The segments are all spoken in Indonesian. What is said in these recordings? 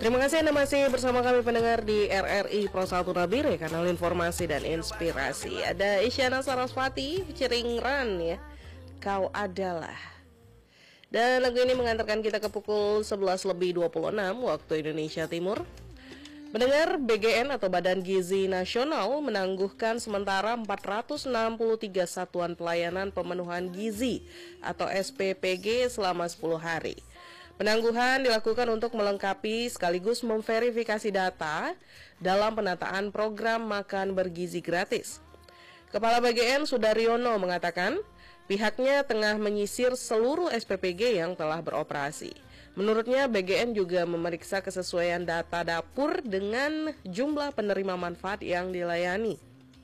Terima kasih Anda masih bersama kami pendengar di RRI Pro 1 Nabire, kanal informasi dan inspirasi. Ada Isyana Sarasvati featuring Ran ya, Kau Adalah. Dan lagu ini mengantarkan kita ke pukul 11.26 waktu Indonesia Timur. Pendengar, BGN atau Badan Gizi Nasional menangguhkan sementara 463 satuan pelayanan pemenuhan gizi atau SPPG selama 10 hari. Penangguhan dilakukan untuk melengkapi sekaligus memverifikasi data dalam penataan program makan bergizi gratis. Kepala BGN Sudaryono mengatakan pihaknya tengah menyisir seluruh SPPG yang telah beroperasi. Menurutnya BGN juga memeriksa kesesuaian data dapur dengan jumlah penerima manfaat yang dilayani.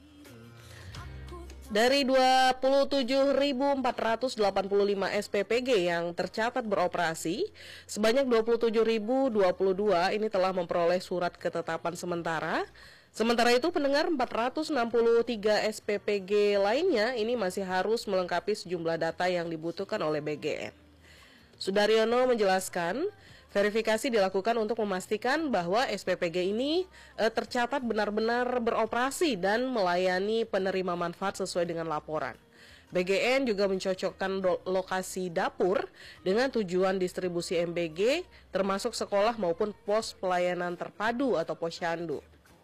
Dari 27.485 SPPG yang tercatat beroperasi, sebanyak 27.022 ini telah memperoleh surat ketetapan sementara. Sementara itu pendengar 463 SPPG lainnya ini masih harus melengkapi sejumlah data yang dibutuhkan oleh BGN. Sudaryono menjelaskan, verifikasi dilakukan untuk memastikan bahwa SPPG ini tercatat benar-benar beroperasi dan melayani penerima manfaat sesuai dengan laporan. BGN juga mencocokkan lokasi dapur dengan tujuan distribusi MBG termasuk sekolah maupun pos pelayanan terpadu atau posyandu.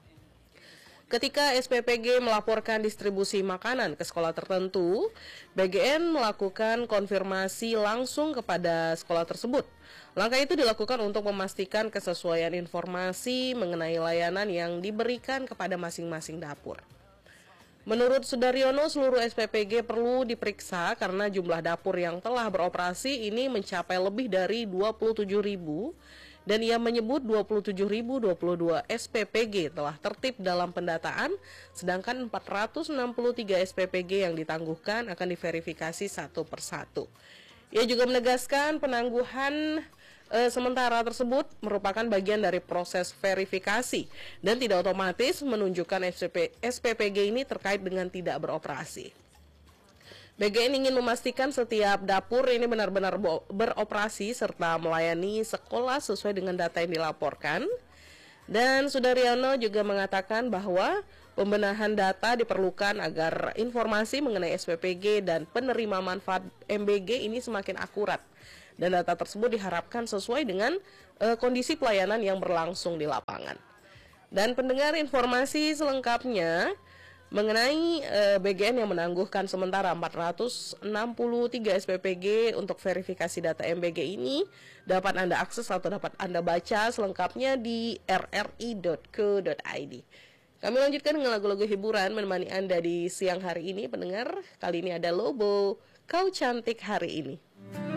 Ketika SPPG melaporkan distribusi makanan ke sekolah tertentu, BGN melakukan konfirmasi langsung kepada sekolah tersebut. Langkah itu dilakukan untuk memastikan kesesuaian informasi mengenai layanan yang diberikan kepada masing-masing dapur. Menurut Sudaryono, seluruh SPPG perlu diperiksa karena jumlah dapur yang telah beroperasi ini mencapai lebih dari 27.000 dan ia menyebut 27.022 SPPG telah tertib dalam pendataan, sedangkan 463 SPPG yang ditangguhkan akan diverifikasi satu persatu. Ia juga menegaskan penangguhan sementara tersebut merupakan bagian dari proses verifikasi dan tidak otomatis menunjukkan SPPG ini terkait dengan tidak beroperasi. BGN ingin memastikan setiap dapur ini benar-benar beroperasi serta melayani sekolah sesuai dengan data yang dilaporkan. Dan Sudaryono juga mengatakan bahwa pembenahan data diperlukan agar informasi mengenai SPPG dan penerima manfaat MBG ini semakin akurat. Dan data tersebut diharapkan sesuai dengan kondisi pelayanan yang berlangsung di lapangan. Dan pendengar, informasi selengkapnya mengenai BGN yang menangguhkan sementara 463 SPPG untuk verifikasi data MBG ini dapat Anda akses atau dapat Anda baca selengkapnya di rri.co.id. Kami lanjutkan dengan lagu-lagu hiburan menemani Anda di siang hari ini, pendengar. Kali ini ada Lobo, Kau Cantik Hari Ini.